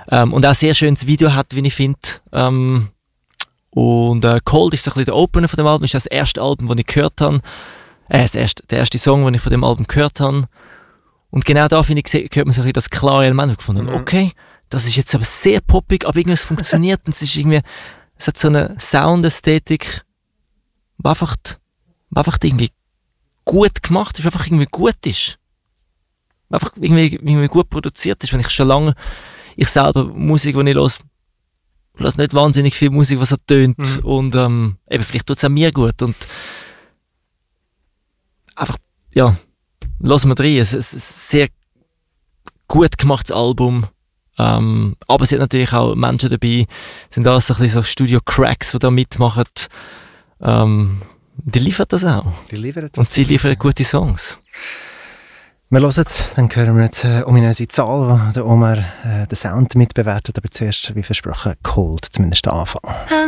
Und auch sehr schönes Video hat, wie ich finde. Und Cold ist so ein bisschen der Opener von dem Album, ist das erste Album, das ich gehört habe. Der erste Song, den ich von dem Album gehört habe. Und genau da, finde ich, hört man so ein bisschen das klare Element gefunden. Okay, das ist jetzt aber sehr poppig, aber irgendwie es funktioniert. Und es hat so eine Soundästhetik, die einfach irgendwie gut gemacht ist, einfach irgendwie gut ist. Einfach irgendwie gut produziert ist. Wenn ich schon lange, ich selber Musik, die ich höre nicht wahnsinnig viel Musik, was so tönt. Und eben, vielleicht tut es auch mir gut. Und einfach, ja, hören wir rein. Es ist ein sehr gut gemachtes Album. Aber es sind natürlich auch Menschen dabei, sind alles so ein bisschen so Studio-Cracks, die da mitmachen. Die liefern das auch. Und sie liefern gute Songs. Wir hören jetzt, dann hören wir jetzt um unsere Zahl, wo der Omar den Sound mitbewertet, aber zuerst, wie versprochen, Cold, zumindest der Anfang.